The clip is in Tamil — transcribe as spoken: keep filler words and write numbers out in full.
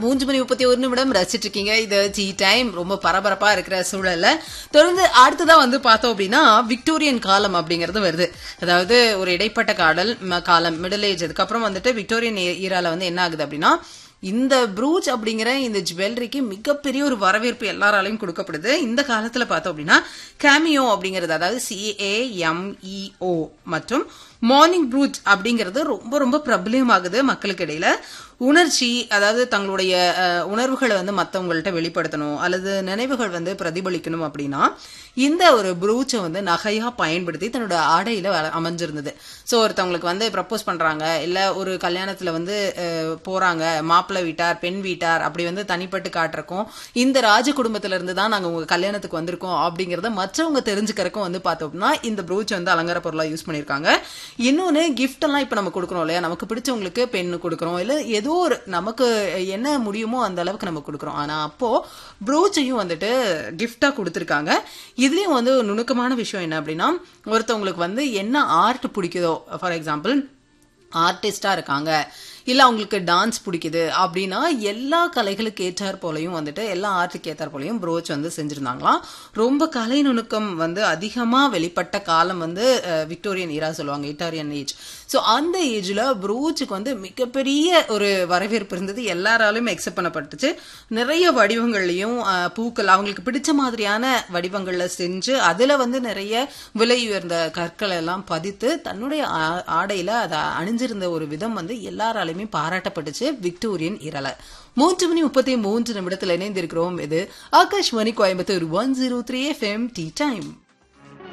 மூன்று மணி முப்பத்தி ஒரு நிமிடம் ரசிச்சிட்டு இருக்கீங்க. இது ஜி டைம். ரொம்ப பரபரப்பா இருக்கிற சூழல்ல தொடர்ந்து அடுத்ததான் வந்து பார்த்தோம் அப்படின்னா விக்டோரியன் காலம் அப்படிங்கறது வருது. அதாவது ஒரு இடைப்பட்ட காடல் காலம், மிடில் ஏஜ். அதுக்கப்புறம் வந்துட்டு விக்டோரியன் ஈரால வந்து என்ன ஆகுது அப்படின்னா இந்த ப்ரூச் அப்படிங்கிற இந்த ஜுவல்லரிக்கு மிகப்பெரிய ஒரு வரவேற்பு எல்லாராலையும் கொடுக்கப்படுது. இந்த காலத்துல பார்த்தோம் அப்படின்னா கேமியோ அப்படிங்கிறது, அதாவது சிஏஎம்இஓ மற்றும் மார்னிங் ப்ரூச் அப்படிங்கிறது ரொம்ப ரொம்ப பிரபலியமாகுது மக்களுக்கு இடையில. உணர்ச்சி, அதாவது தங்களுடைய உணர்வுகளை வந்து மற்றவங்கள்ட்ட வெளிப்படுத்தணும் அல்லது நினைவுகள் வந்து பிரதிபலிக்கணும் அப்படின்னா இந்த ஒரு ப்ரூச்சை வந்து நகையா பயன்படுத்தி தன்னோட ஆடையில அமைஞ்சிருந்தது. ஸோ ஒருத்தவங்களுக்கு வந்து ப்ரப்போஸ் பண்றாங்க, இல்ல ஒரு கல்யாணத்துல வந்து போறாங்க, மாப்பிள்ளை வீட்டார் பெண் வீட்டார் அப்படி வந்து தனிப்பட்டு காட்டுறக்கும் இந்த ராஜ குடும்பத்துல இருந்து தான் நாங்க உங்க கல்யாணத்துக்கு வந்திருக்கோம் அப்படிங்கறத மற்றவங்க தெரிஞ்சுக்கிறக்கும் வந்து பார்த்தோம்னா இந்த ப்ரூச் வந்து அலங்கார பொருளா யூஸ் பண்ணிருக்காங்க. இன்னொன்னு கிஃப்ட் எல்லாம் இப்ப நம்ம கொடுக்கறோம் இல்லையா, நமக்கு பிடிச்சவங்களுக்கு பெண்ணு கொடுக்கறோம், இல்ல ஏதோ ஒரு நமக்கு என்ன முடியுமோ அந்த அளவுக்கு நம்ம கொடுக்கறோம். ஆனா அப்போ ப்ரூச்சையும் வந்துட்டு கிஃப்டா கொடுத்திருக்காங்க. இதுலயும் வந்து நுணுக்கமான விஷயம் என்ன அப்படின்னா, ஒருத்தவங்களுக்கு வந்து என்ன ஆர்ட் பிடிக்குதோ, ஃபார் எக்ஸாம்பிள் ஆர்டிஸ்டா இருக்காங்க, இல்ல அவங்களுக்கு டான்ஸ் பிடிக்குது அப்படின்னா எல்லா கலைகளுக்கு ஏற்றார் போலையும் வந்துட்டு எல்லா ஆர்ட்டுக்கு ஏற்றார் போலையும் ப்ரோச் வந்து செஞ்சிருந்தாங்களாம். ரொம்ப கலை நுணுக்கம் வந்து அதிகமா வெளிப்பட்ட காலம் வந்து விக்டோரியன் ஈரா சொல்லுவாங்க, விக்டோரியன் ஏஜ். ஸோ அந்த ஏஜ்ல ப்ரோச்சுக்கு வந்து மிகப்பெரிய ஒரு வரவேற்பு இருந்தது, எல்லாராலும் எக்ஸெப்ட் பண்ணப்பட்டுச்சு. நிறைய வடிவங்கள்லயும் பூக்கள் அவங்களுக்கு பிடிச்ச மாதிரியான வடிவங்கள்ல செஞ்சு அதுல வந்து நிறைய விலை உயர்ந்த கற்கள் எல்லாம் பதித்து தன்னுடைய ஆடையில அதை அணிஞ்சிருந்த ஒரு விதம் வந்து எல்லாராலையும் பாராட்டப்பட்டுச்சு விக்டோரியன் ஈரால. மூன்று மணி முப்பத்தி மூன்று நிமிடத்தில் இணைந்திருக்கிறோம். இது Akashvani Coimbatore one zero three FM tea time.